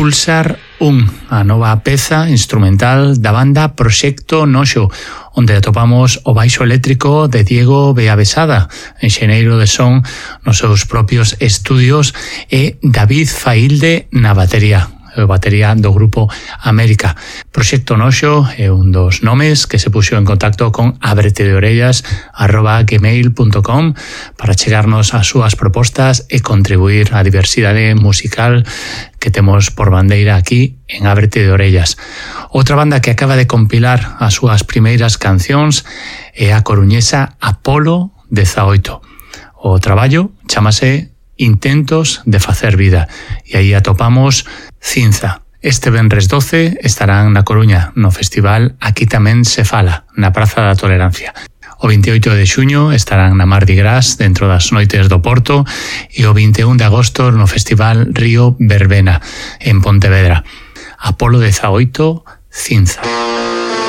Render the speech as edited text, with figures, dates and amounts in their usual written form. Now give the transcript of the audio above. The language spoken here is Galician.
Pulsar 1, a nova peza instrumental da banda Proxecto Noxo, onde atopamos o baixo eléctrico de Diego Beavesada, enxeñeiro de son nos seus propios estudios, e David Failde na batería do grupo América. Proxecto Noxo é un dos nomes que se puxo en contacto con abretedeorellas@gmail.com para chegarnos as súas propostas e contribuir á diversidade musical que temos por bandeira aquí en Ábrete de Orellas. Outra banda que acaba de compilar as súas primeiras cancións é a coruñesa Apolo 18. O traballo chamase Intentos de facer vida e aí atopamos Cinza. Este venres 12 estarán na Coruña no festival Aquí tamén se fala, na Praza da Tolerancia. O 28 de xuño estarán na Mardi Gras dentro das noites do Porto e o 21 de agosto no festival Río Verbena en Pontevedra. Apolo 18, Cinza.